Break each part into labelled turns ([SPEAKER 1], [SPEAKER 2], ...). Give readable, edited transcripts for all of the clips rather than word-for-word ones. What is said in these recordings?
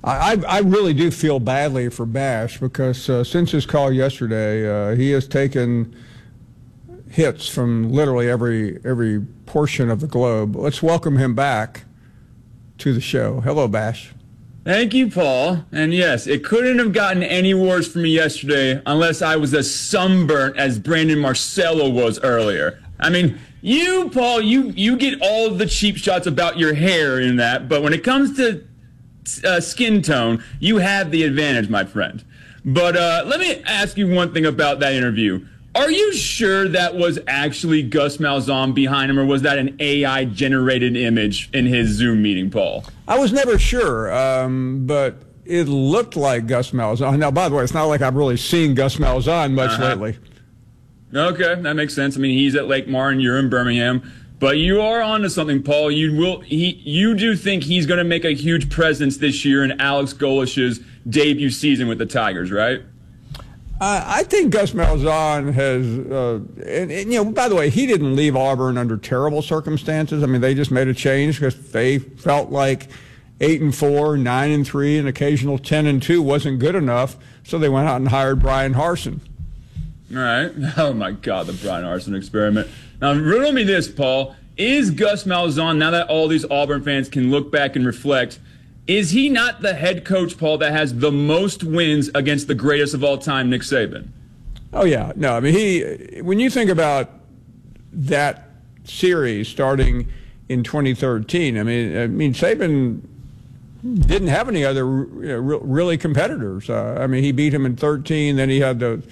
[SPEAKER 1] I really do feel badly for Bash because since his call yesterday, he has taken hits from literally every portion of the globe. Let's welcome him back to the show. Hello, Bash.
[SPEAKER 2] Thank you, Paul. And yes, it couldn't have gotten any worse for me yesterday unless I was as sunburnt as Brandon Marcello was earlier. I mean, you, Paul, you get all of the cheap shots about your hair in that, but when it comes to skin tone, you have the advantage, my friend. But let me ask you one thing about that interview. Are you sure that was actually Gus Malzahn behind him, or was that an AI-generated image in his Zoom meeting, Paul?
[SPEAKER 1] I was never sure, but it looked like Gus Malzahn. Now, by the way, it's not like I've really seen Gus Malzahn much lately.
[SPEAKER 2] Okay, that makes sense. I mean, he's at Lake Martin, you're in Birmingham. But you are onto something, Paul. You do think he's going to make a huge presence this year in Alex Golish's debut season with the Tigers, right?
[SPEAKER 1] I think Gus Malzahn has, and by the way, he didn't leave Auburn under terrible circumstances. I mean, they just made a change because they felt like 8-4, 9-3, and occasional 10-2 wasn't good enough, so they went out and hired Brian Harsin.
[SPEAKER 2] All right. Oh my God, the Brian Harsin experiment. Now, riddle me this, Paul. Is Gus Malzahn, now that all these Auburn fans can look back and reflect, is he not the head coach, Paul, that has the most wins against the greatest of all time, Nick Saban?
[SPEAKER 1] Oh, yeah. No, I mean, when you think about that series starting in 2013, I mean, Saban didn't have any other really competitors. I mean, he beat him in 13, then he had the,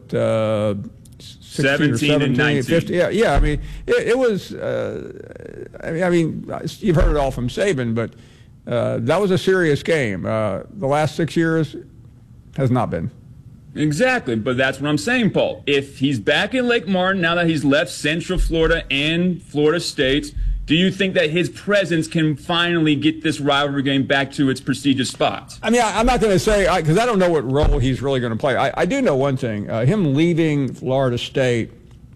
[SPEAKER 2] 17 and 19.
[SPEAKER 1] 50, yeah. I mean, it was, I mean, you've heard it all from Saban, but that was a serious game. The last 6 years has not been.
[SPEAKER 2] Exactly, but that's what I'm saying, Paul. If he's back in Lake Martin, now that he's left Central Florida and Florida State, do you think that his presence can finally get this rivalry game back to its prestigious spots?
[SPEAKER 1] I mean, I'm not going to say, because I don't know what role he's really going to play. I do know one thing. Him leaving Florida State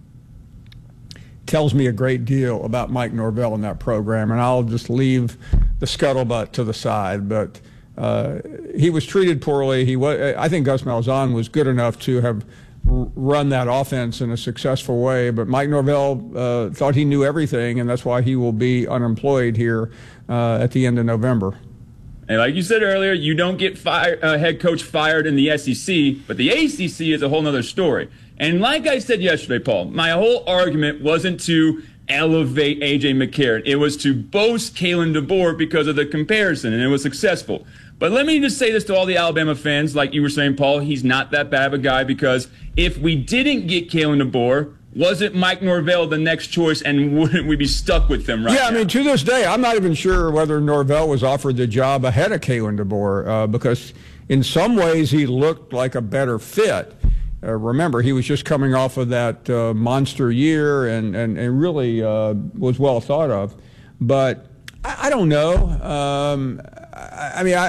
[SPEAKER 1] tells me a great deal about Mike Norvell in that program, and I'll just leave the scuttlebutt to the side. But he was treated poorly. I think Gus Malzahn was good enough to have run that offense in a successful way, but Mike Norvell thought he knew everything, and that's why he will be unemployed here at the end of November.
[SPEAKER 2] And like you said earlier, you don't get head coach fired in the SEC, but the ACC is a whole other story. And like I said yesterday, Paul, my whole argument wasn't to elevate A.J. McCarron. It was to boast Kalen DeBoer because of the comparison, and it was successful. But let me just say this to all the Alabama fans, like you were saying, Paul, he's not that bad of a guy, because if we didn't get Kalen DeBoer, wasn't Mike Norvell the next choice, and wouldn't we be stuck with them right now?
[SPEAKER 1] Yeah, I mean, to this day, I'm not even sure whether Norvell was offered the job ahead of Kalen DeBoer, because in some ways he looked like a better fit. Remember, he was just coming off of that monster year and really was well thought of. But I don't know. I mean,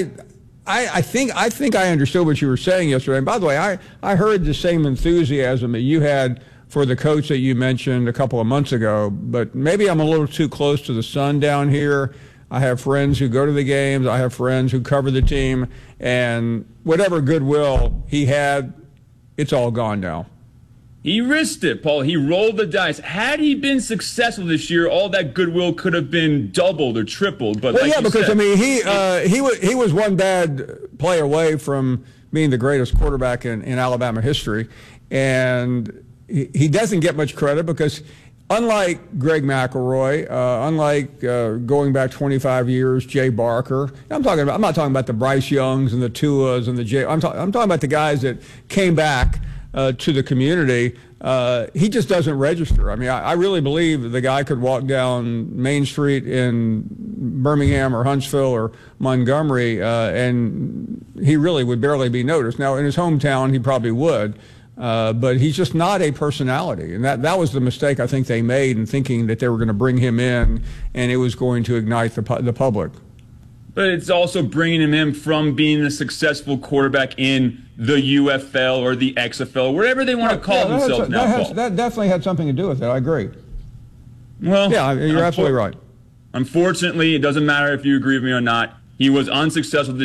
[SPEAKER 1] I think I understood what you were saying yesterday. And by the way, I heard the same enthusiasm that you had for the coach that you mentioned a couple of months ago. But maybe I'm a little too close to the sun down here. I have friends who go to the games. I have friends who cover the team. And whatever goodwill he had, it's all gone now.
[SPEAKER 2] He risked it, Paul. He rolled the dice. Had he been successful this year, all that goodwill could have been doubled or tripled. But
[SPEAKER 1] well, yeah, because I mean, he was one bad play away from being the greatest quarterback in Alabama history, and he doesn't get much credit because, unlike Greg McElroy, unlike going back 25 years, Jay Barker. I'm not talking about the Bryce Youngs and the Tuas and the Jay. I'm talking about the guys that came back to the community. He just doesn't register. I mean, I really believe the guy could walk down Main Street in Birmingham or Huntsville or Montgomery, and he really would barely be noticed. Now, in his hometown, he probably would. But he's just not a personality. And that was the mistake I think they made in thinking that they were going to bring him in and it was going to ignite the public.
[SPEAKER 2] But it's also bringing him in from being a successful quarterback in the UFL or the XFL, whatever they want to call themselves now, Paul.
[SPEAKER 1] That definitely had something to do with it. I agree.
[SPEAKER 2] Well,
[SPEAKER 1] yeah, you're absolutely right.
[SPEAKER 2] Unfortunately, it doesn't matter if you agree with me or not. He was unsuccessful